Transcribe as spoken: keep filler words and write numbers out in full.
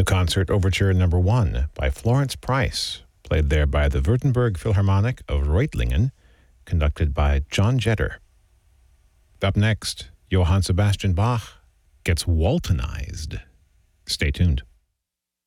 Concert Overture Number One by Florence Price, played there by the Württemberg Philharmonic of Reutlingen, conducted by John Jetter. Up next, Johann Sebastian Bach gets Waltonized. Stay tuned.